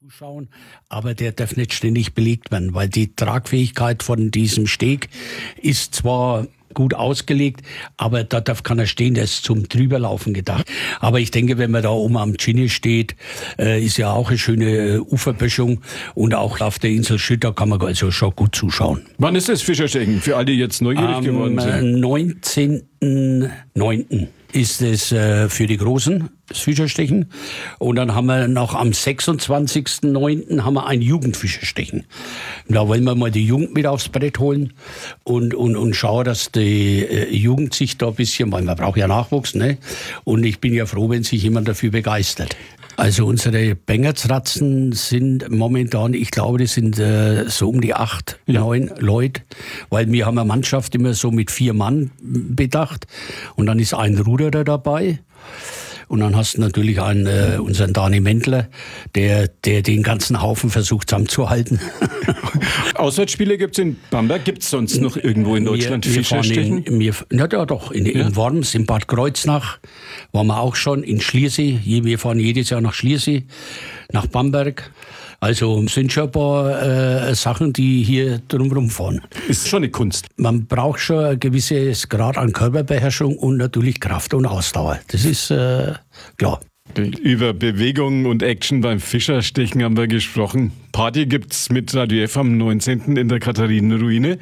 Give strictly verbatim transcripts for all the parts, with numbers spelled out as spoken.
zuschauen, aber der darf nicht ständig belegt werden, weil die Tragfähigkeit von diesem Steg ist zwar gut ausgelegt, aber da darf keiner stehen, der ist zum Drüberlaufen gedacht. Aber ich denke, wenn man da oben am Dschinni steht, äh, ist ja auch eine schöne äh, Uferböschung und auch auf der Insel Schütter kann man also schon gut zuschauen. Wann ist das Fischerstechen? Für alle, die jetzt neugierig am geworden sind. Am neunzehnten neunten ist es äh, für die Großen, das Fischerstechen. Und dann haben wir noch am sechsundzwanzigsten neunten haben wir ein Jugendfischerstechen. Da wollen wir mal die Jugend mit aufs Brett holen und, und, und schauen, dass die äh, Jugend sich da ein bisschen, weil man braucht ja Nachwuchs, ne? Und ich bin ja froh, wenn sich jemand dafür begeistert. Also unsere Bengertsratzen sind momentan, ich glaube, das sind äh, so um die acht, ja. neun Leute, weil wir haben eine Mannschaft immer so mit vier Mann bedacht und dann ist ein Ruderer dabei. Und dann hast du natürlich einen, äh, unseren Dani Mendler, der, der den ganzen Haufen versucht zusammenzuhalten. Auswärtsspiele gibt's in Bamberg. Gibt's sonst noch irgendwo in Deutschland wir, wir Fischerstechen? In, wir, ja, doch, in, ja. in Worms, in Bad Kreuznach waren wir auch schon, in Schliersee. Wir fahren jedes Jahr nach Schliersee, nach Bamberg. Also sind schon ein paar äh, Sachen, die hier drumherum fahren. Ist schon eine Kunst. Man braucht schon ein gewisses Grad an Körperbeherrschung und natürlich Kraft und Ausdauer. Das ist äh, klar. Über Bewegung und Action beim Fischerstechen haben wir gesprochen. Party gibt's mit Radio F am neunzehnten in der Katharinenruine.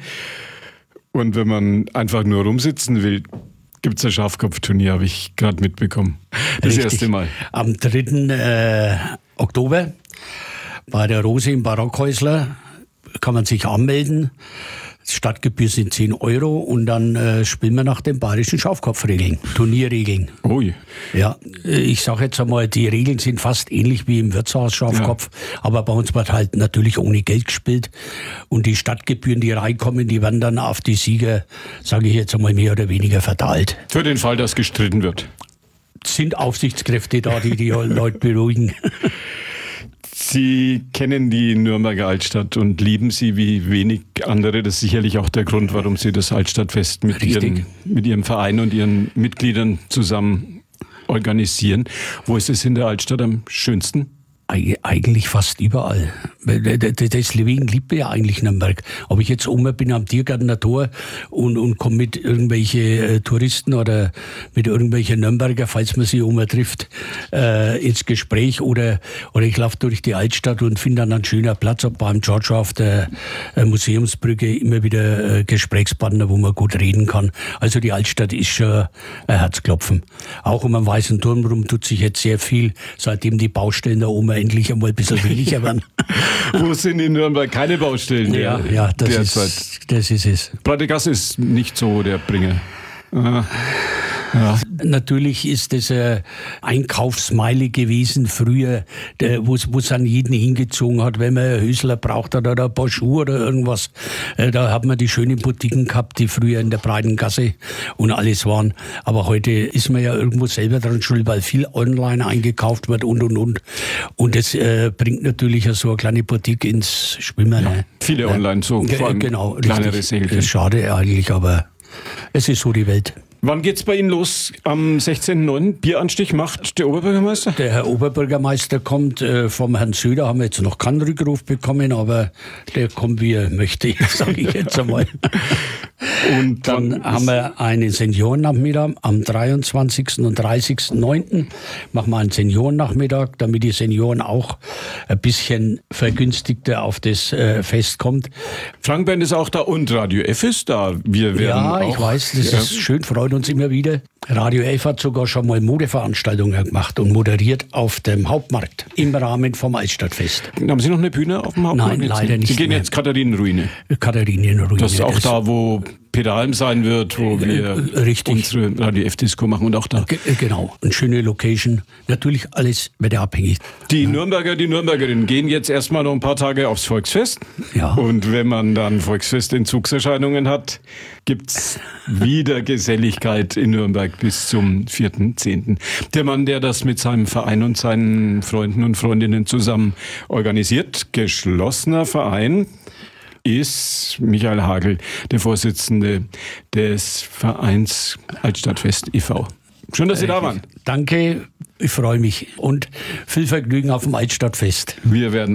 Und wenn man einfach nur rumsitzen will, gibt's ein Schafkopfturnier, habe ich gerade mitbekommen. Das Richtig. erste Mal. Am dritten Äh, Oktober bei der Rose im Barockhäusler kann man sich anmelden. Stadtgebühr sind zehn Euro und dann äh, spielen wir nach den bayerischen Schafkopfregeln, Turnierregeln. Ui. Ja, ich sage jetzt einmal, die Regeln sind fast ähnlich wie im Wirtshaus Schafkopf, ja. aber bei uns wird halt natürlich ohne Geld gespielt und die Stadtgebühren, die reinkommen, die werden dann auf die Sieger, sage ich jetzt einmal, mehr oder weniger verteilt. Für den Fall, dass gestritten wird. Sind Aufsichtskräfte da, die die Leute beruhigen. Sie kennen die Nürnberger Altstadt und lieben sie wie wenig andere. Das ist sicherlich auch der Grund, warum Sie das Altstadtfest mit, ihren, mit Ihrem Verein und Ihren Mitgliedern zusammen organisieren. Wo ist es in der Altstadt am schönsten? Eigentlich fast überall. Deswegen liebt mir ja eigentlich Nürnberg. Ob ich jetzt oben bin am Tiergartener Tor und, und komme mit irgendwelche äh, Touristen oder mit irgendwelchen Nürnberger, falls man sie oben trifft, äh, ins Gespräch oder, oder ich laufe durch die Altstadt und finde dann einen schönen Platz, ob beim George auf der äh, Museumsbrücke immer wieder äh, Gesprächspartner, wo man gut reden kann. Also die Altstadt ist schon ein Herzklopfen. Auch um den Weißen Turm rum tut sich jetzt sehr viel, seitdem die Baustellen da oben endlich einmal ein bisschen weniger werden. Wo sind in Nürnberg keine Baustellen? Ja, der, ja das, ist, das ist es. Breite Gasse ist nicht so der Bringer. Ah. Ja. Natürlich ist das eine Einkaufsmeile gewesen früher, wo es an jeden hingezogen hat, wenn man einen Hösler braucht hat oder ein paar Schuhe oder irgendwas. Da hat man die schönen Boutiquen gehabt, die früher in der breiten Gasse und alles waren. Aber heute ist man ja irgendwo selber dran schuld, weil viel online eingekauft wird und und und. Und das äh, bringt natürlich so eine kleine Boutique ins Schwimmen. Ja, viele online, so Ge- vor allem genau, kleinere Segelchen. Das ist schade eigentlich, aber es ist so die Welt. Wann geht's bei Ihnen los? Am sechzehnten neunten Bieranstich macht der Oberbürgermeister? Der Herr Oberbürgermeister kommt. Äh, vom Herrn Söder haben wir jetzt noch keinen Rückruf bekommen, aber der kommt, wie er möchte, sage ich jetzt einmal. Und dann haben wir einen Seniorennachmittag am dreiundzwanzigsten und dreißigsten neunten machen wir einen Seniorennachmittag, damit die Senioren auch ein bisschen vergünstigter auf das äh, Fest kommt. Frank-Band ist auch da und Radio F ist da. Wir werden ja, auch, ich weiß, das ja. ist schön, freut uns immer wieder. Radio F hat sogar schon mal Modeveranstaltungen gemacht und moderiert auf dem Hauptmarkt im Rahmen vom Altstadtfest. Haben Sie noch eine Bühne auf dem Hauptmarkt? Nein, leider nicht. Sie gehen mehr. jetzt Katharinenruine. Katharinenruine. Das ist auch das da, wo Peter Alm sein wird, wo wir Richtig. unsere Radio F-Disco machen und auch da. Ge- genau, eine schöne Location. Natürlich alles wetterabhängig. Die ja. Nürnberger, die Nürnbergerinnen gehen jetzt erstmal noch ein paar Tage aufs Volksfest. Ja. Und wenn man dann Volksfest-Entzugserscheinungen hat, gibt's wieder Geselligkeit in Nürnberg bis zum vierten zehnten Der Mann, der das mit seinem Verein und seinen Freunden und Freundinnen zusammen organisiert, geschlossener Verein, ist Michael Hagel, der Vorsitzende des Vereins Altstadtfest e V Schön, dass Sie da waren. Danke, ich freue mich und viel Vergnügen auf dem Altstadtfest. Wir werden